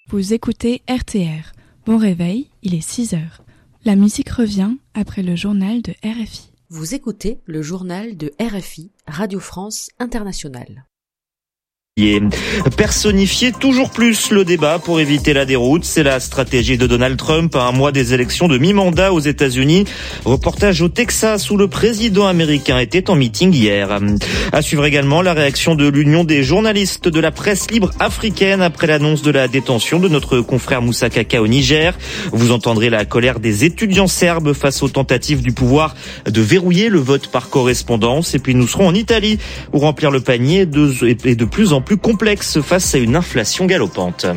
Vous écoutez RTR. Bon réveil, il est 6h. La musique revient après le journal de RFI. Vous écoutez le journal de RFI, Radio France Internationale. Personnifier toujours plus le débat pour éviter la déroute, c'est la stratégie de Donald Trump à un mois des élections de mi-mandat aux États-Unis. Reportage au Texas où le président américain était en meeting hier. À suivre également la réaction de l'Union des journalistes de la presse libre africaine après l'annonce de la détention de notre confrère Moussa Kaka au Niger. Vous entendrez la colère des étudiants serbes face aux tentatives du pouvoir de verrouiller le vote par correspondance. Et puis nous serons en Italie où remplir le panier est de plus en plus complexe face à une inflation galopante.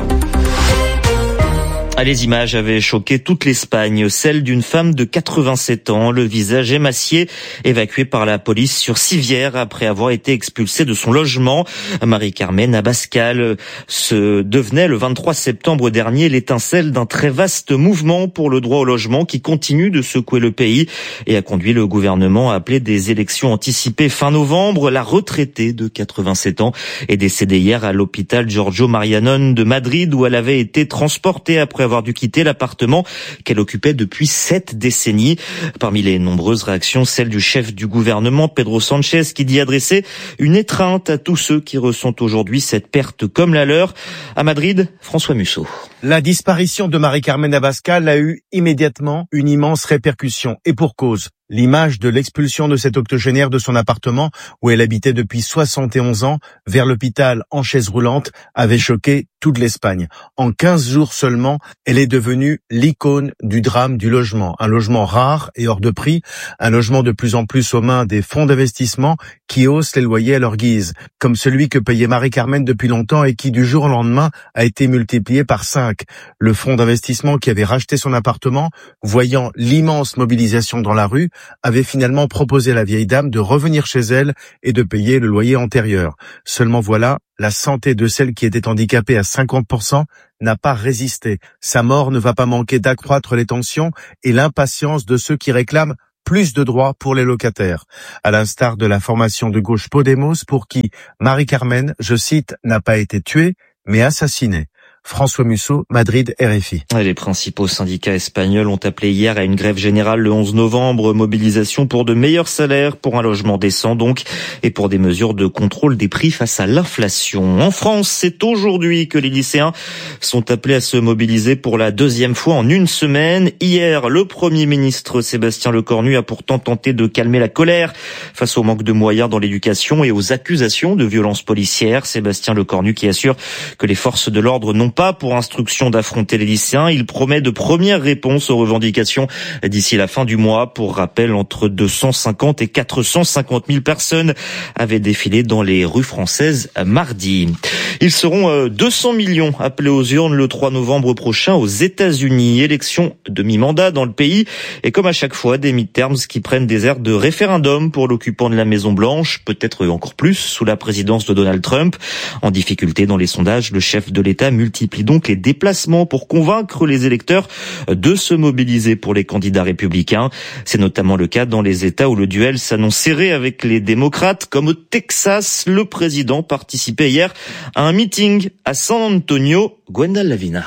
Les images avaient choqué toute l'Espagne, celle d'une femme de 87 ans, le visage émacié, évacuée par la police sur civière après avoir été expulsée de son logement. Marie-Carmen Abascal se devenait le 23 septembre dernier l'étincelle d'un très vaste mouvement pour le droit au logement qui continue de secouer le pays et a conduit le gouvernement à appeler des élections anticipées fin novembre. La retraitée de 87 ans est décédée hier à l'hôpital Giorgio Mariano de Madrid où elle avait été transportée après avoir dû quitter l'appartement qu'elle occupait depuis 7 décennies. Parmi les nombreuses réactions, celle du chef du gouvernement, Pedro Sánchez, qui dit adresser une étreinte à tous ceux qui ressentent aujourd'hui cette perte comme la leur. À Madrid, François Musso. La disparition de Marie-Carmen Abascal a eu immédiatement une immense répercussion, et pour cause. L'image de l'expulsion de cette octogénaire de son appartement, où elle habitait depuis 71 ans, vers l'hôpital en chaise roulante, avait choqué toute l'Espagne. En 15 jours seulement, elle est devenue l'icône du drame du logement. Un logement rare et hors de prix, un logement de plus en plus aux mains des fonds d'investissement qui haussent les loyers à leur guise, comme celui que payait Marie-Carmen depuis longtemps et qui, du jour au lendemain, a été multiplié par 5. Le fonds d'investissement qui avait racheté son appartement, voyant l'immense mobilisation dans la rue, avait finalement proposé à la vieille dame de revenir chez elle et de payer le loyer antérieur. Seulement voilà, la santé de celle qui était handicapée à 50% n'a pas résisté. Sa mort ne va pas manquer d'accroître les tensions et l'impatience de ceux qui réclament plus de droits pour les locataires. À l'instar de la formation de gauche Podemos pour qui Marie-Carmen, je cite, n'a pas été tuée, mais assassinée. François Musso, Madrid, RFI. Les principaux syndicats espagnols ont appelé hier à une grève générale le 11 novembre, mobilisation pour de meilleurs salaires, pour un logement décent donc, et pour des mesures de contrôle des prix face à l'inflation. En France, c'est aujourd'hui que les lycéens sont appelés à se mobiliser pour la deuxième fois en une semaine. Hier, le Premier ministre Sébastien Lecornu a pourtant tenté de calmer la colère face au manque de moyens dans l'éducation et aux accusations de violences policières. Sébastien Lecornu qui assure que les forces de l'ordre n'ont pas pour instruction d'affronter les lycéens. Il promet de premières réponses aux revendications d'ici la fin du mois. Pour rappel, entre 250 et 450 000 personnes avaient défilé dans les rues françaises mardi. Ils seront 200 millions appelés aux urnes le 3 novembre prochain aux États-Unis. Élection de mi-mandat dans le pays et comme à chaque fois, des midterms qui prennent des airs de référendum pour l'occupant de la Maison-Blanche, peut-être encore plus sous la présidence de Donald Trump. En difficulté dans les sondages, le chef de l'État multiplie donc les déplacements pour convaincre les électeurs de se mobiliser pour les candidats républicains. C'est notamment le cas dans les États où le duel s'annonce serré avec les démocrates, comme au Texas. Le président participait hier à un meeting à San Antonio. Gwendal Lavina.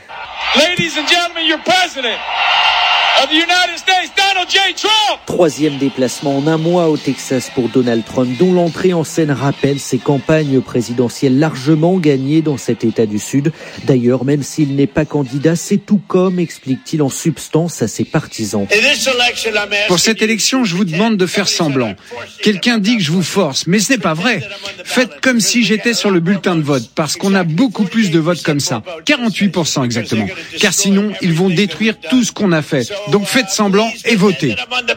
Ladies and gentlemen, your president of the United States, Donald J. Trump. Troisième déplacement en un mois au Texas pour Donald Trump, dont l'entrée en scène rappelle ses campagnes présidentielles largement gagnées dans cet État du Sud. D'ailleurs, même s'il n'est pas candidat, c'est tout comme, explique-t-il en substance à ses partisans. Pour cette élection, je vous demande de faire semblant. Quelqu'un dit que je vous force, mais ce n'est pas vrai. Faites comme si j'étais sur le bulletin de vote, parce qu'on a beaucoup plus de votes comme ça. 48% exactement. Car sinon, ils vont détruire tout ce qu'on a fait. Donc faites semblant et votez.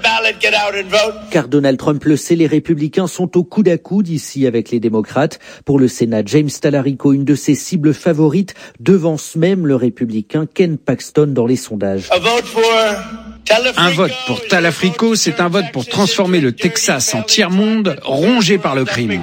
Car Donald Trump le sait, les républicains sont au coude à coude ici avec les démocrates. Pour le Sénat, James Talarico, une de ses cibles favorites, devance même le républicain Ken Paxton dans les sondages. Un vote pour Talafrico, c'est un vote pour transformer le Texas en tiers-monde rongé par le crime.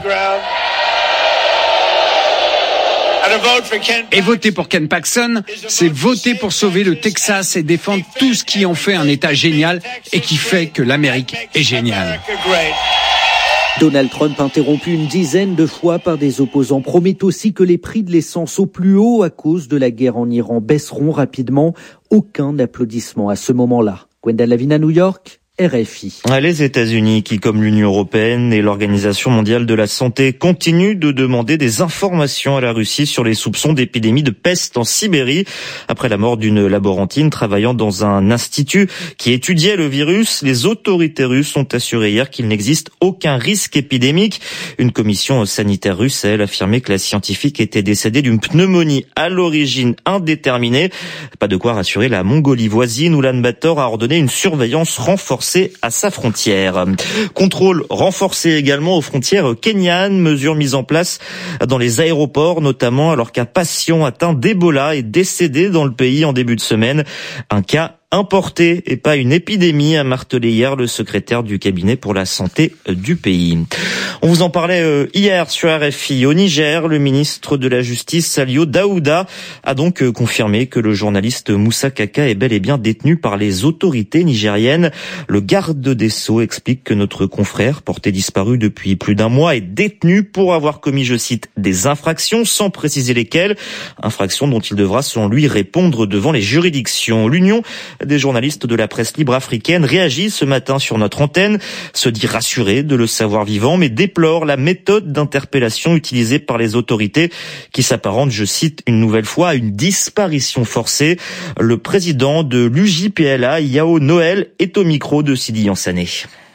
Et voter pour Ken Paxton, c'est voter pour sauver le Texas et défendre tout ce qui en fait un État génial et qui fait que l'Amérique est géniale. Donald Trump, interrompu une dizaine de fois par des opposants, promet aussi que les prix de l'essence au plus haut à cause de la guerre en Iran baisseront rapidement. Aucun applaudissement à ce moment-là. Gwenda Lavina, New York, RFI. Les États-Unis, qui comme l'Union européenne et l'Organisation mondiale de la santé, continuent de demander des informations à la Russie sur les soupçons d'épidémie de peste en Sibérie. Après la mort d'une laborantine travaillant dans un institut qui étudiait le virus, les autorités russes ont assuré hier qu'il n'existe aucun risque épidémique. Une commission sanitaire russe a, elle, affirmé que la scientifique était décédée d'une pneumonie à l'origine indéterminée. Pas de quoi rassurer la Mongolie voisine, où Ulaanbaatar a ordonné une surveillance renforcée à sa frontière. Contrôle renforcé également aux frontières kenyanes, mesures mises en place dans les aéroports notamment, alors qu'un patient atteint d'Ebola est décédé dans le pays en début de semaine. Un cas importé et pas une épidémie, a martelé hier le secrétaire du cabinet pour la santé du pays. On vous en parlait hier sur RFI. Au Niger, le ministre de la Justice, Salio Daouda, a donc confirmé que le journaliste Moussa Kaka est bel et bien détenu par les autorités nigériennes. Le garde des Sceaux explique que notre confrère, porté disparu depuis plus d'un mois, est détenu pour avoir commis, je cite, des infractions, sans préciser lesquelles. Infractions dont il devra, selon lui, répondre devant les juridictions. L'Union des journalistes de la presse libre africaine réagit ce matin sur notre antenne, se dit rassuré de le savoir vivant, mais déplore la méthode d'interpellation utilisée par les autorités qui s'apparente, je cite une nouvelle fois, à une disparition forcée. Le président de l'UJPLA, Yao Noël, est au micro de Sidi Yansané.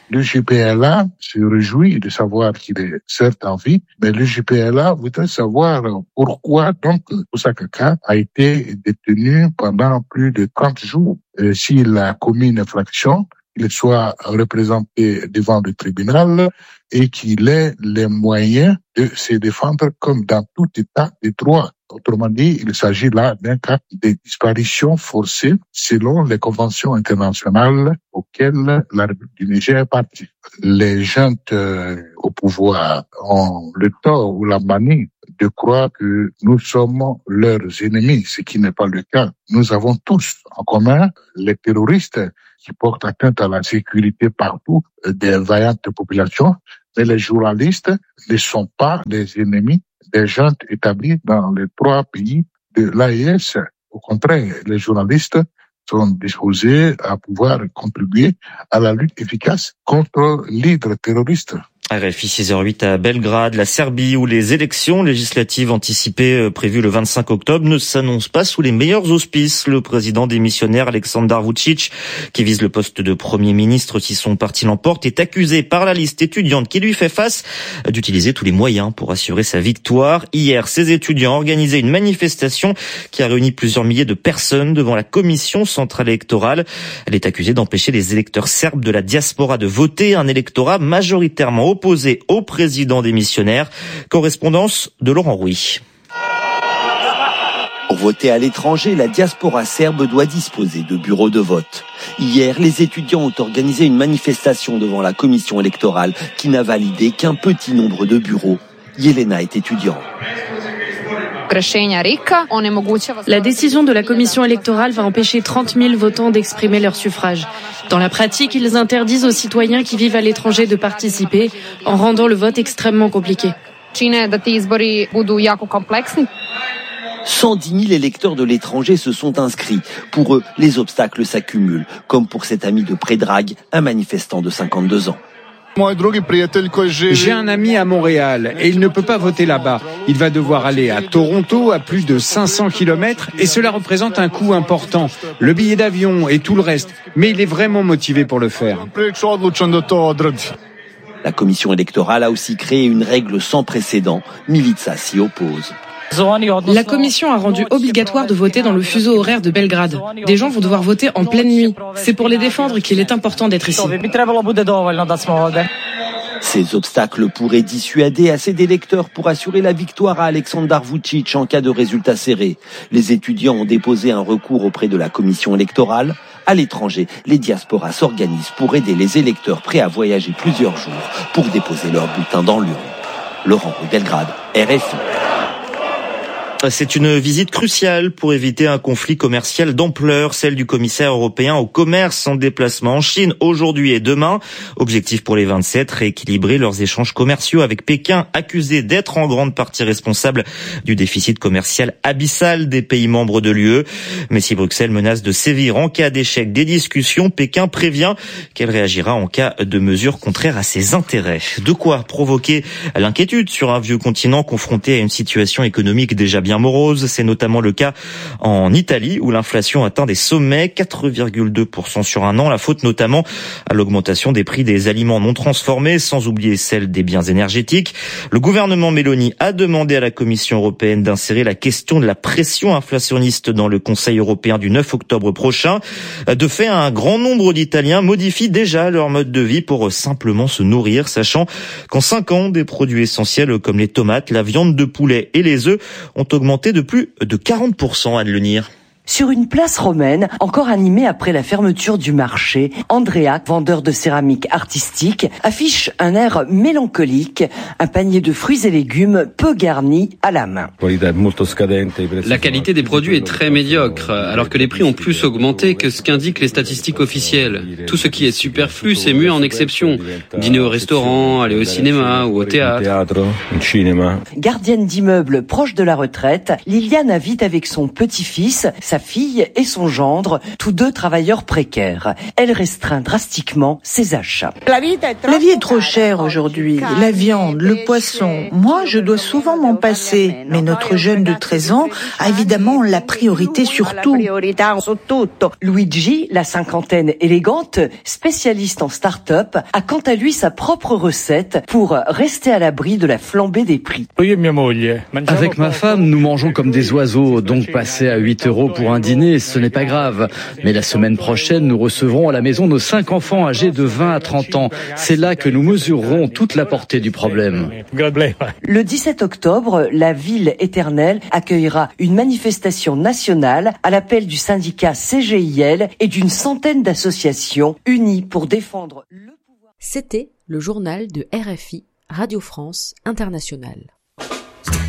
L'UJPLA se réjouit de savoir qu'il est certes en vie, mais l'UJPLA voudrait savoir pourquoi donc Moussa Kaka a été détenu pendant plus de 30 jours. S'il a commis une infraction, qu'il soit représenté devant le tribunal et qu'il ait les moyens de se défendre comme dans tout état de droit. Autrement dit, il s'agit là d'un cas de disparition forcée selon les conventions internationales auxquelles la République du Niger est partie. Les gens au pouvoir ont le tort ou la manie de croire que nous sommes leurs ennemis, ce qui n'est pas le cas. Nous avons tous en commun les terroristes qui portent atteinte à la sécurité partout des vaillantes populations, mais les journalistes ne sont pas les ennemis des gens établis dans les 3 pays de l'AES. Au contraire, les journalistes sont disposés à pouvoir contribuer à la lutte efficace contre l'hydre terroriste. RFI 6h08 à Belgrade, la Serbie, où les élections législatives anticipées prévues le 25 octobre ne s'annoncent pas sous les meilleurs auspices. Le président démissionnaire Aleksandar Vučić, qui vise le poste de Premier ministre si son parti l'emporte, est accusé par la liste étudiante qui lui fait face d'utiliser tous les moyens pour assurer sa victoire. Hier, ces étudiants ont organisé une manifestation qui a réuni plusieurs milliers de personnes devant la commission centrale électorale. Elle est accusée d'empêcher les électeurs serbes de la diaspora de voter, un électorat majoritairement opposé au président démissionnaire. Correspondance de Laurent Rouy. Pour voter à l'étranger, la diaspora serbe doit disposer de bureaux de vote. Hier, les étudiants ont organisé une manifestation devant la commission électorale qui n'a validé qu'un petit nombre de bureaux. Yelena est étudiante. La décision de la commission électorale va empêcher 30 000 votants d'exprimer leur suffrage. Dans la pratique, ils interdisent aux citoyens qui vivent à l'étranger de participer, en rendant le vote extrêmement compliqué. 110 000 électeurs de l'étranger se sont inscrits. Pour eux, les obstacles s'accumulent, comme pour cet ami de Predrag, un manifestant de 52 ans. J'ai un ami à Montréal et il ne peut pas voter là-bas. Il va devoir aller à Toronto à plus de 500 km et cela représente un coût important. Le billet d'avion et tout le reste. Mais il est vraiment motivé pour le faire. La commission électorale a aussi créé une règle sans précédent. Milica s'y oppose. La commission a rendu obligatoire de voter dans le fuseau horaire de Belgrade. Des gens vont devoir voter en pleine nuit. C'est pour les défendre qu'il est important d'être ici. Ces obstacles pourraient dissuader assez d'électeurs pour assurer la victoire à Aleksandar Vučić en cas de résultat serré. Les étudiants ont déposé un recours auprès de la commission électorale. À l'étranger, les diasporas s'organisent pour aider les électeurs prêts à voyager plusieurs jours pour déposer leur bulletin dans l'urne. Laurent Rouy, Belgrade, RFI. C'est une visite cruciale pour éviter un conflit commercial d'ampleur, celle du commissaire européen au commerce en déplacement en Chine aujourd'hui et demain. Objectif pour les 27, rééquilibrer leurs échanges commerciaux avec Pékin, accusé d'être en grande partie responsable du déficit commercial abyssal des pays membres de l'UE. Mais si Bruxelles menace de sévir en cas d'échec des discussions, Pékin prévient qu'elle réagira en cas de mesures contraires à ses intérêts. De quoi provoquer l'inquiétude sur un vieux continent confronté à une situation économique déjà bien morose. C'est notamment le cas en Italie où l'inflation atteint des sommets, 4,2% sur un an. La faute notamment à l'augmentation des prix des aliments non transformés, sans oublier celle des biens énergétiques. Le gouvernement Meloni a demandé à la Commission européenne d'insérer la question de la pression inflationniste dans le Conseil européen du 9 octobre prochain. De fait, un grand nombre d'Italiens modifient déjà leur mode de vie pour simplement se nourrir, sachant qu'en 5 ans, des produits essentiels comme les tomates, la viande de poulet et les œufs ont augmenté de plus de 40%, Anne Lenir. Sur une place romaine, encore animée après la fermeture du marché, Andrea, vendeur de céramique artistique, affiche un air mélancolique, un panier de fruits et légumes peu garni à la main. La qualité des produits est très médiocre, alors que les prix ont plus augmenté que ce qu'indiquent les statistiques officielles. Tout ce qui est superflu s'est mué en exception. Dîner au restaurant, aller au cinéma ou au théâtre. Gardienne d'immeuble proche de la retraite, Liliane habite avec son petit-fils, sa fille et son gendre, tous deux travailleurs précaires. Elle restreint drastiquement ses achats. La vie est trop chère aujourd'hui. La viande, le poisson. Moi, je dois souvent m'en passer. Mais notre jeune de 13 ans a évidemment la priorité sur tout. Luigi, la cinquantaine élégante, spécialiste en start-up, a quant à lui sa propre recette pour rester à l'abri de la flambée des prix. Avec ma femme, nous mangeons comme des oiseaux, donc passer à 8 € pour un dîner, ce n'est pas grave. Mais la semaine prochaine, nous recevrons à la maison nos 5 enfants âgés de 20 à 30 ans. C'est là que nous mesurerons toute la portée du problème. Le 17 octobre, la ville éternelle accueillera une manifestation nationale à l'appel du syndicat CGIL et d'une centaine d'associations unies pour défendre le pouvoir. C'était le journal de RFI, Radio France Internationale.